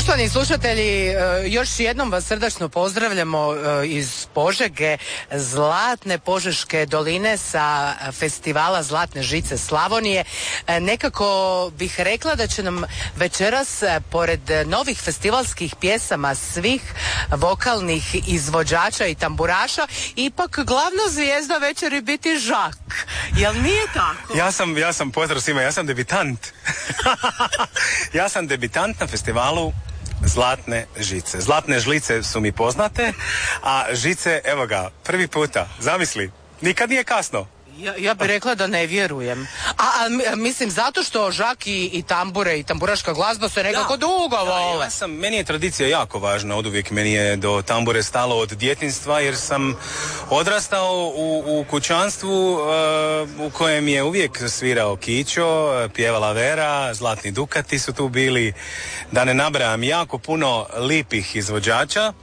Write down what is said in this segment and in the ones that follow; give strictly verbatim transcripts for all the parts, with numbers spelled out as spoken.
Poštovani slušatelji, još jednom vas srdačno pozdravljamo iz Požege, Zlatne Požeške doline sa festivala Zlatne žice Slavonije. Nekako bih rekla da će nam večeras, pored novih festivalskih pjesama svih vokalnih izvođača i tamburaša, ipak glavna zvijezda večeri biti Žak. Jel nije tako? Ja sam, ja sam, pozdrav svima, ja sam debitant. Ja sam debitant na festivalu Zlatne žice. Zlatne žlice su mi poznate, a žice, evo ga, prvi puta, zamisli, nikad nije kasno. Ja, ja bih rekla da ne vjerujem. A, a mislim zato što Žak i, i tambure i tamburaška glazba se nekako da, dugo vole. Ja, ja sam, meni je tradicija jako važna, oduvijek meni je do tambure stalo od djetinjstva, jer sam odrastao u, u kućanstvu uh, u kojem je uvijek svirao Kićo, pjevala Vera, Zlatni Dukati su tu bili, da ne nabrajam, jako puno lipih izvođača.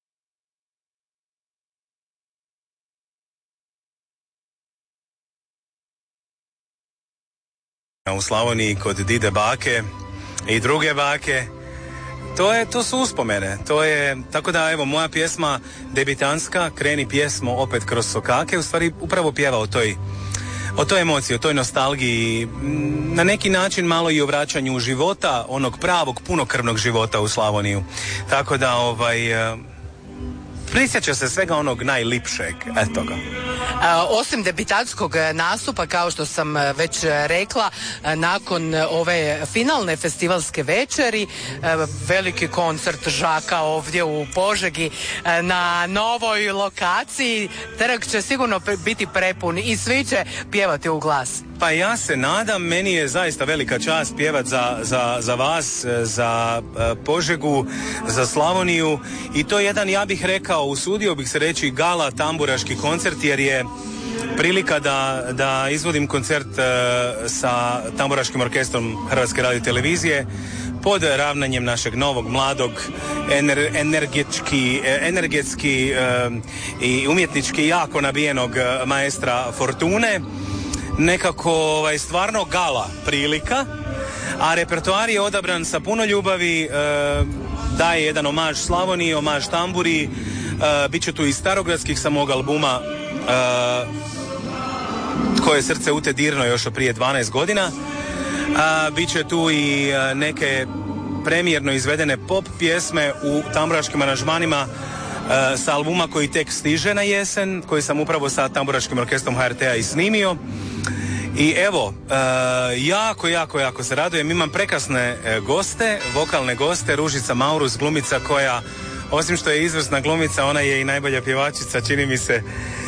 U Slavoniji kod dide bake i druge bake, to je, to su uspomene, to je, tako da evo moja pjesma debitanska, Kreni pjesmo opet kroz sokake, u stvari upravo pjeva o toj, o toj emociji, o toj nostalgiji, na neki način malo i o vraćanju života, onog pravog punokrvnog života u Slavoniju, tako da ovaj... prisjeća se svega onog najlipšeg, eto ga. A, osim debitantskog nastupa, kao što sam već rekla, nakon ove finalne festivalske večeri, veliki koncert Žaka ovdje u Požegi na novoj lokaciji, trg će sigurno biti prepun i svi će pjevati u glas. Pa ja se nadam, meni je zaista velika čast pjevat za, za, za vas, za Požegu, za Slavoniju i to je jedan, ja bih rekao, usudio bih se reći, gala tamburaški koncert, jer je prilika da, da izvodim koncert uh, sa tamburaškim orkestrom Hrvatske radiotelevizije pod ravnanjem našeg novog, mladog, ener, energetski, energetski uh, i umjetnički jako nabijenog uh, maestra Fortune. Nekako ovaj, stvarno gala prilika, a repertoar je odabran sa puno ljubavi, e, daje jedan omaž Slavoniji, omaž tamburi, e, bit će tu i starogradskih sa mog albuma e, koje srce ute dirno još od prije dvanaest godina, a, bit će tu i a, neke premijerno izvedene pop pjesme u tamburaškim aranžmanima e, sa albuma koji tek stiže na jesen, koji sam upravo sa tamburaškim orkestrom H R T-a i snimio. I evo, e, jako, jako, jako se radujem. Imam prekrasne e, goste, vokalne goste, Ružica Maurus, glumica koja, osim što je izvrsna glumica, ona je i najbolja pjevačica, čini mi se. E,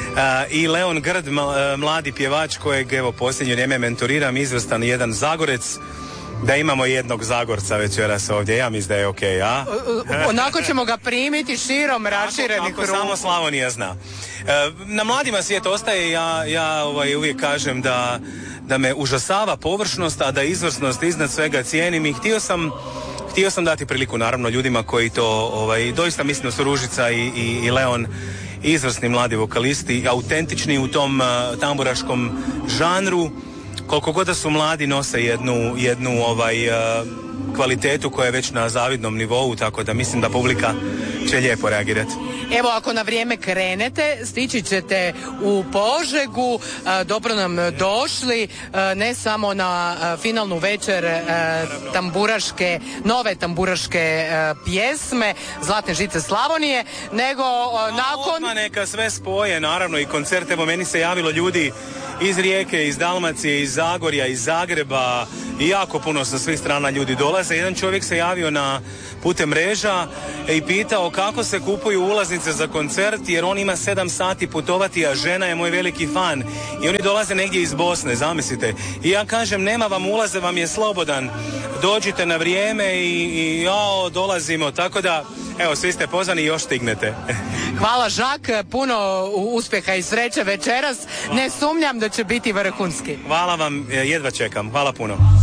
I Leon Grd, mladi pjevač kojeg, evo, posljednje vrijeme mentoriram, izvrstan jedan Zagorec. Da imamo jednog Zagorca večeras ovdje, ja mislim da je okej, a? Onako ćemo ga primiti širom raširenih ruku. Samo Slavonija zna. Na mladima svijet ostaje, ja, ja ovaj, uvijek kažem da, da me užasava površnost, a da izvrsnost iznad svega cijenim i htio sam, htio sam dati priliku naravno ljudima koji to, ovaj, doista mislim da su Ružica i, i, i Leon izvrsni mladi vokalisti, autentični u tom uh, tamburaškom žanru. Koliko god da su mladi, nose jednu, jednu ovaj, uh, kvalitetu koja je već na zavidnom nivou, tako da mislim da publika će lijepo reagirati. Evo, ako na vrijeme krenete, stići ćete u Požegu, uh, dobro nam došli, uh, ne samo na uh, finalnu večer uh, tamburaške, nove tamburaške uh, pjesme Zlatne žice Slavonije, nego uh, nakon... Odmah neka sve spoje, naravno, i koncerte, evo meni se javilo ljudi iz Rijeke, iz Dalmacije, iz Zagorja, iz Zagreba i jako puno sa svih strana ljudi dolaze. Jedan čovjek se javio na putem mreža i pitao kako se kupuju ulaznice za koncert, jer on ima sedam sati putovati, a žena je moj veliki fan i oni dolaze negdje iz Bosne, zamislite. I ja kažem, nema vam ulaze, vam je slobodan, dođite na vrijeme i, i jao, dolazimo, tako da evo, svi ste pozvani i još stignete. Hvala Žak, puno uspjeha i sreće večeras. Ne sumnjam da će biti vrhunski. Hvala vam, jedva čekam. Hvala puno.